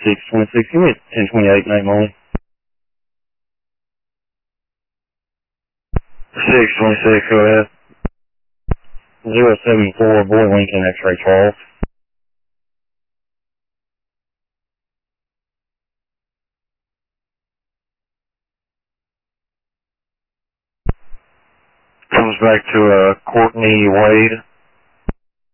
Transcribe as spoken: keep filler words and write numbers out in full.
six twenty-six, give me a ten twenty-eight name only. six twenty-six, go ahead. zero seven four, Boy Lincoln, X-ray twelve. Comes back to uh, Courtney Wade.